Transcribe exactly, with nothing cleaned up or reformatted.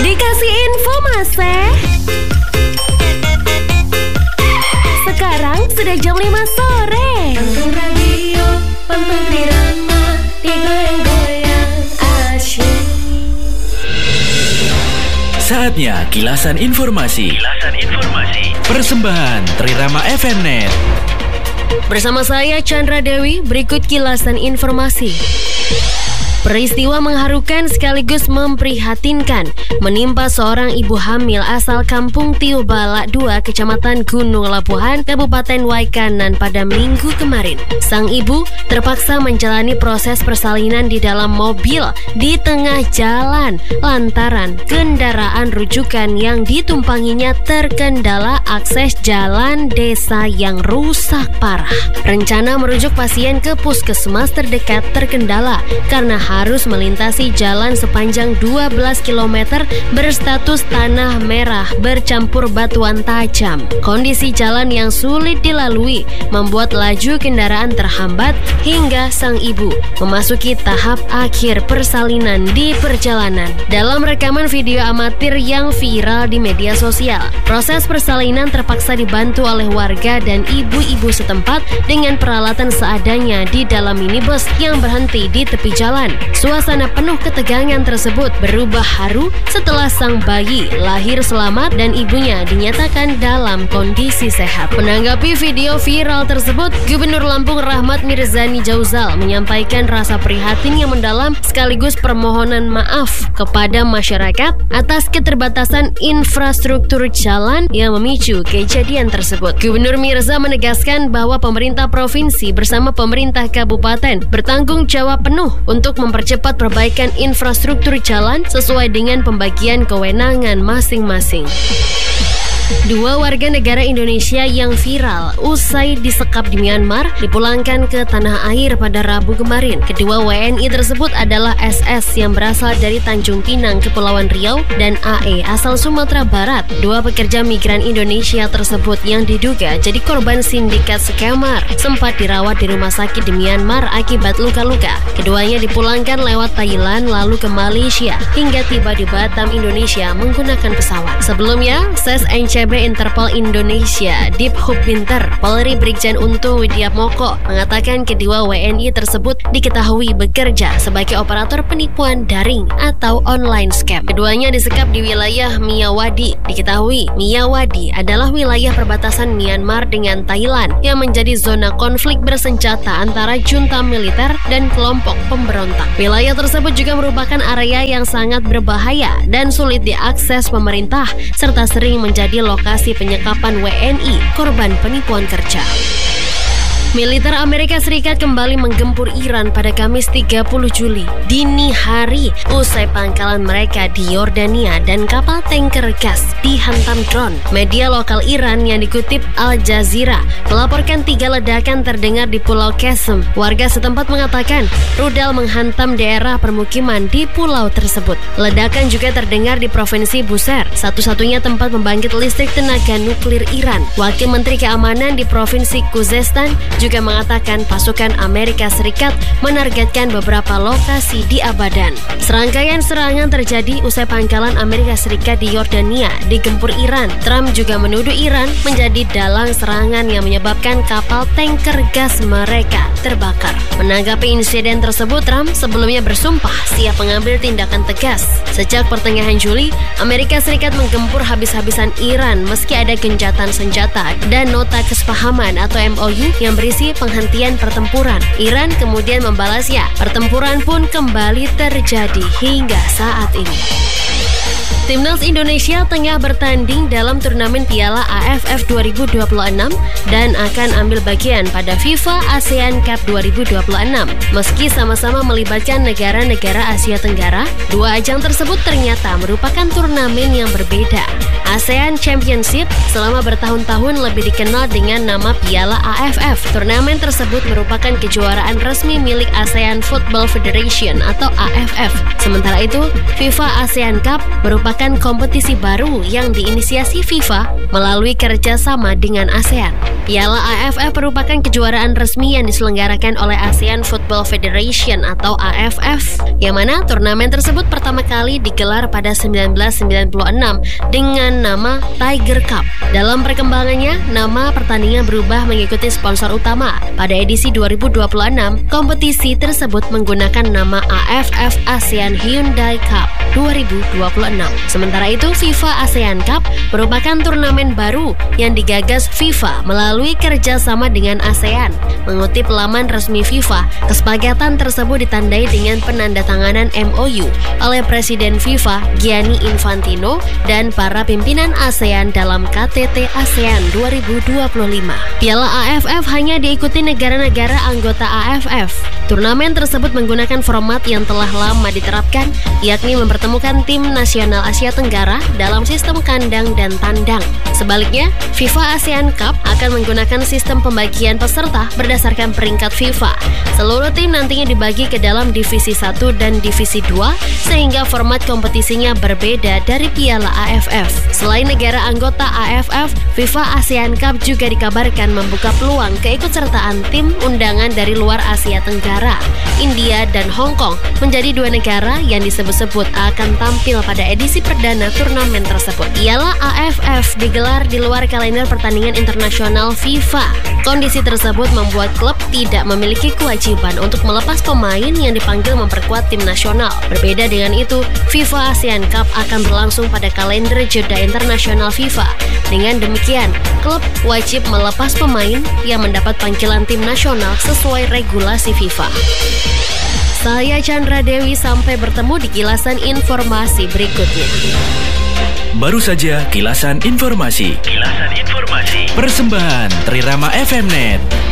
Dikasih info Mase. Sekarang sudah jam lima sore. Pantun radio, pantun Trirama, digoyang-goyang asyik. Saatnya kilasan informasi. Kilasan informasi. Persembahan Trirama F M Net. Bersama saya Chandra Dewi, berikut kilasan informasi. Peristiwa mengharukan sekaligus memprihatinkan menimpa seorang ibu hamil asal Kampung Tiubala dua, Kecamatan Gunung Labuhan, Kabupaten Waikanan pada Minggu kemarin. Sang ibu terpaksa menjalani proses persalinan di dalam mobil di tengah jalan lantaran kendaraan rujukan yang ditumpanginya terkendala akses jalan desa yang rusak parah. Rencana merujuk pasien ke puskesmas terdekat terkendala karena harus melintasi jalan sepanjang dua belas kilometer berstatus tanah merah bercampur batuan tajam. Kondisi jalan yang sulit dilalui membuat laju kendaraan terhambat hingga sang ibu memasuki tahap akhir persalinan di perjalanan. Dalam rekaman video amatir yang viral di media sosial, proses persalinan terpaksa dibantu oleh warga dan ibu-ibu setempat dengan peralatan seadanya di dalam minibus yang berhenti di tepi jalan. Suasana penuh ketegangan tersebut berubah haru setelah sang bayi lahir selamat dan ibunya dinyatakan dalam kondisi sehat. Menanggapi video viral tersebut, Gubernur Lampung Rahmat Mirzani Jauzal menyampaikan rasa prihatin yang mendalam sekaligus permohonan maaf kepada masyarakat atas keterbatasan infrastruktur jalan yang memicu kejadian tersebut. Gubernur Mirza menegaskan bahwa pemerintah provinsi bersama pemerintah kabupaten bertanggung jawab penuh untuk mempercepat perbaikan infrastruktur jalan sesuai dengan pembagian kewenangan masing-masing. Dua warga negara Indonesia yang viral usai disekap di Myanmar dipulangkan ke tanah air pada Rabu kemarin. Kedua W N I tersebut adalah S S yang berasal dari Tanjung Pinang, Kepulauan Riau, dan A E asal Sumatera Barat. Dua pekerja migran Indonesia tersebut yang diduga jadi korban sindikat scammer sempat dirawat di rumah sakit di Myanmar akibat luka-luka. Keduanya dipulangkan lewat Thailand lalu ke Malaysia hingga tiba di Batam, Indonesia menggunakan pesawat. Sebelumnya, S E S N C B Interpol Indonesia Diphub Binter Polri Brigjen Untung Widiatmoko mengatakan kedua W N I tersebut diketahui bekerja sebagai operator penipuan daring atau online scam. Keduanya disekap di wilayah Miyawadi. Diketahui Miyawadi adalah wilayah perbatasan Myanmar dengan Thailand yang menjadi zona konflik bersenjata antara junta militer dan kelompok pemberontak. Wilayah tersebut juga merupakan area yang sangat berbahaya dan sulit diakses pemerintah serta sering menjadi lokasi penyekapan W N I korban penipuan kerja. Militer Amerika Serikat kembali menggempur Iran pada Kamis tiga puluh Juli dini hari usai pangkalan mereka di Yordania dan kapal tanker gas dihantam drone. Media lokal Iran yang dikutip Al Jazeera melaporkan tiga ledakan terdengar di Pulau Qesem. Warga setempat mengatakan rudal menghantam daerah permukiman di pulau tersebut. Ledakan juga terdengar di Provinsi Bushehr, satu-satunya tempat pembangkit listrik tenaga nuklir Iran. Wakil Menteri Keamanan di Provinsi Khuzestan juga mengatakan pasukan Amerika Serikat menargetkan beberapa lokasi di Abadan. Serangkaian serangan terjadi usai pangkalan Amerika Serikat di Yordania digempur Iran. Trump juga menuduh Iran menjadi dalang serangan yang menyebabkan kapal tanker gas mereka terbakar. Menanggapi insiden tersebut, Trump sebelumnya bersumpah siap mengambil tindakan tegas. Sejak pertengahan Juli, Amerika Serikat menggempur habis-habisan Iran meski ada gencatan senjata dan nota kesepahaman atau M O U yang berisi penghentian pertempuran. Iran kemudian membalasnya. Pertempuran pun kembali terjadi hingga saat ini. Timnas Indonesia tengah bertanding dalam turnamen Piala A F F dua ribu dua puluh enam dan akan ambil bagian pada FIFA ASEAN Cup dua ribu dua puluh enam. Meski sama-sama melibatkan negara-negara Asia Tenggara, dua ajang tersebut ternyata merupakan turnamen yang berbeda. ASEAN Championship selama bertahun-tahun lebih dikenal dengan nama Piala A F F. Turnamen tersebut merupakan kejuaraan resmi milik ASEAN Football Federation atau A F F. Sementara itu, FIFA ASEAN Cup merupakan merupakan kompetisi baru yang diinisiasi FIFA melalui kerjasama dengan ASEAN. Piala A F F merupakan kejuaraan resmi yang diselenggarakan oleh ASEAN Football Federation atau A F F, yang mana turnamen tersebut pertama kali digelar pada seribu sembilan ratus sembilan puluh enam dengan nama Tiger Cup. Dalam perkembangannya, nama pertandingan berubah mengikuti sponsor utama. Pada edisi dua ribu dua puluh enam, kompetisi tersebut menggunakan nama A F F ASEAN Hyundai Cup dua ribu dua puluh enam. Sementara itu, FIFA ASEAN Cup merupakan turnamen baru yang digagas FIFA melalui kerjasama dengan ASEAN. Mengutip laman resmi FIFA, kesepakatan tersebut ditandai dengan penandatanganan M O U oleh Presiden FIFA Gianni Infantino dan para pimpinan ASEAN dalam K T T ASEAN dua ribu dua puluh lima. Piala A F F hanya diikuti negara-negara anggota A F F. Turnamen tersebut menggunakan format yang telah lama diterapkan, yakni mempertemukan tim nasional Asia Tenggara dalam sistem kandang dan tandang. Sebaliknya, FIFA ASEAN Cup akan menggunakan sistem pembagian peserta berdasarkan peringkat FIFA. Seluruh tim nantinya dibagi ke dalam divisi satu dan divisi dua, sehingga format kompetisinya berbeda dari Piala A F F. Selain negara anggota A F F, FIFA ASEAN Cup juga dikabarkan membuka peluang keikutsertaan tim undangan dari luar Asia Tenggara. India dan Hong Kong menjadi dua negara yang disebut-sebut akan tampil pada edisi perdana turnamen tersebut. Piala A F F digelar di luar kalender pertandingan internasional FIFA. Kondisi tersebut membuat klub tidak memiliki kewajiban untuk melepas pemain yang dipanggil memperkuat tim nasional. Berbeda dengan itu, FIFA ASEAN Cup akan berlangsung pada kalender jeda internasional FIFA. Dengan demikian, klub wajib melepas pemain yang mendapat panggilan tim nasional sesuai regulasi FIFA. Saya Chandra Dewi, sampai bertemu di kilasan informasi berikutnya. Baru saja kilasan informasi. Kilasan informasi. Persembahan Trirama F M Net.